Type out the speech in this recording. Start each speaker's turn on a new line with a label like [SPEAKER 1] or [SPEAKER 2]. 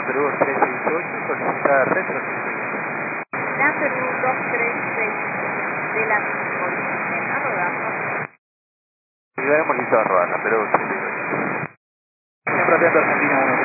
[SPEAKER 1] Perú 368, solicitada retrocesión.
[SPEAKER 2] La Perú 236 de la Volumen a rodar.
[SPEAKER 1] Y ya hemos listo a rodar, la Perú 368. Siempre atento Argentina 1.